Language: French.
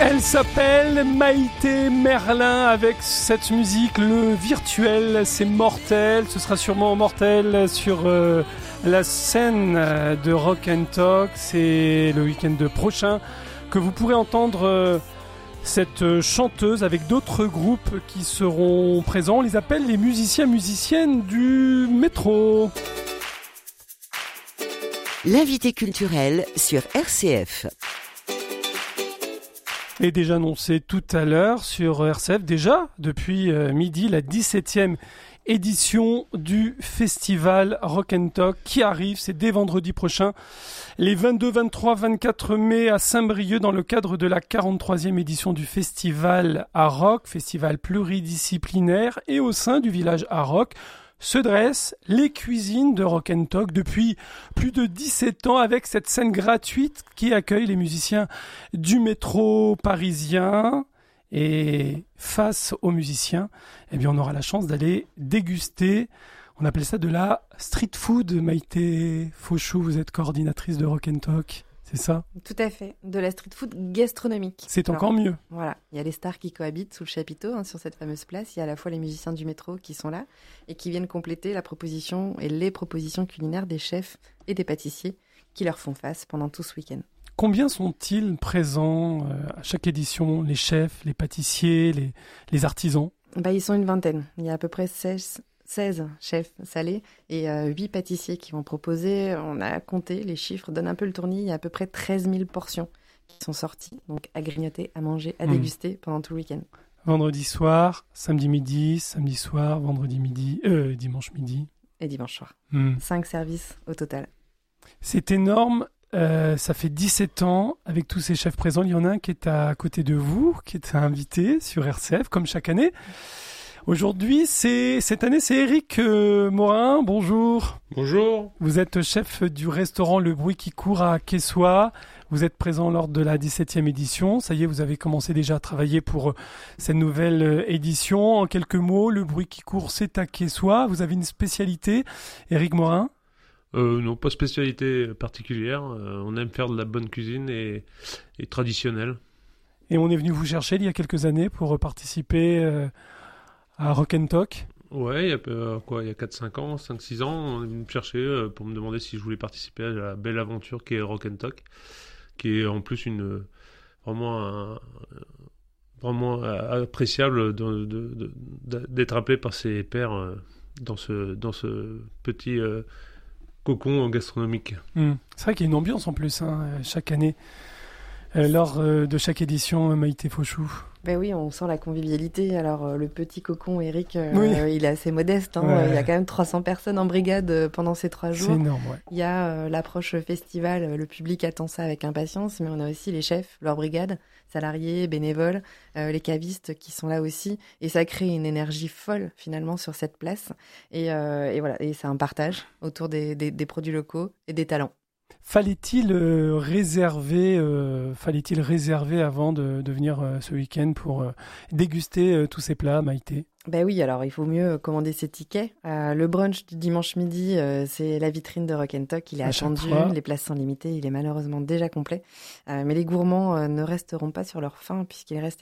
Elle s'appelle Maïté Merlin avec cette musique, le virtuel, c'est mortel. Ce sera sûrement mortel sur la scène de Rock and Talk. C'est le week-end prochain que vous pourrez entendre cette chanteuse avec d'autres groupes qui seront présents. On les appelle les musiciennes du métro. L'invité culturel sur RCF. Et déjà annoncé tout à l'heure sur RCF, déjà depuis midi, la 17e édition du festival Rock and Talk qui arrive, c'est dès vendredi prochain, les 22, 23, 24 mai à Saint-Brieuc dans le cadre de la 43e édition du festival à rock, festival pluridisciplinaire, et au sein du village à rock se dressent les cuisines de Rock and Talk depuis plus de 17 ans avec cette scène gratuite qui accueille les musiciens du métro parisien. Et face aux musiciens, eh bien, on aura la chance d'aller déguster. On appelle ça de la street food. Maïté Fauchou, vous êtes coordinatrice de Rock and Talk, c'est ça ? Tout à fait, de la street food gastronomique. C'est encore mieux. Voilà, il y a les stars qui cohabitent sous le chapiteau, sur cette fameuse place. Il y a à la fois les musiciens du métro qui sont là et qui viennent compléter la proposition et les propositions culinaires des chefs et des pâtissiers qui leur font face pendant tout ce week-end. Combien sont-ils présents à chaque édition, les chefs, les pâtissiers, les artisans ? Ils sont une vingtaine. Il y a à peu près 16 chefs salés et 8 pâtissiers qui vont proposer. On a compté, les chiffres donnent un peu le tournis. Il y a à peu près 13 000 portions qui sont sorties, donc à grignoter, à manger, à déguster pendant tout le week-end. Vendredi soir, samedi midi, samedi soir, vendredi midi, dimanche midi. Et dimanche soir. 5 services au total. C'est énorme. Ça fait 17 ans, avec tous ces chefs présents, il y en a un qui est à côté de vous, qui est invité sur RCF, comme chaque année. Aujourd'hui, cette année, c'est Éric Morin. Bonjour. Bonjour. Vous êtes chef du restaurant Le Bruit qui court à Quessoy. Vous êtes présent lors de la 17e édition. Ça y est, vous avez commencé déjà à travailler pour cette nouvelle édition. En quelques mots, Le Bruit qui court, c'est à Quessoy. Vous avez une spécialité, Éric Morin ? Non, pas spécialité particulière. On aime faire de la bonne cuisine et traditionnelle. Et on est venu vous chercher il y a quelques années pour participer à Rock and Talk. Ouais, il y a 4-5 ans, 5-6 ans, on est venu me chercher pour me demander si je voulais participer à la belle aventure qui est Rock and Talk, qui est en plus vraiment appréciable d'être appelé par ses pairs dans ce petit cocon gastronomique. C'est vrai qu'il y a une ambiance en plus chaque année lors de chaque édition, Maïté Fauchou. Ben oui, on sent la convivialité. Alors le petit cocon Eric, il est assez modeste. Ouais. Il y a quand même 300 personnes en brigade pendant ces 3 jours. C'est énorme, ouais. Il y a l'approche festival, le public attend ça avec impatience, mais on a aussi les chefs, leur brigade, salariés, bénévoles, les cavistes qui sont là aussi. Et ça crée une énergie folle finalement sur cette place. Et voilà, et c'est un partage autour des produits locaux et des talents. Fallait-il réserver avant de venir ce week-end pour déguster tous ces plats, Maïté ? Ben oui, alors il faut mieux commander ses tickets. Le brunch du dimanche midi, c'est la vitrine de Rock and Talk. Il est attendu, les places sont limitées, il est malheureusement déjà complet. Mais les gourmands ne resteront pas sur leur faim puisqu'il reste